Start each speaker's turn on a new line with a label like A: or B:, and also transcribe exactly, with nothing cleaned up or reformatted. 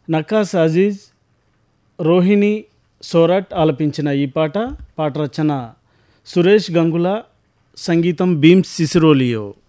A: నకాస్ అజీజ్, రోహిణి సోరట్ ఆలపించిన ఈ పాట పాట రచన సురేష్ గంగుల, సంగీతం భీమ్స్ సిసిరోలియో.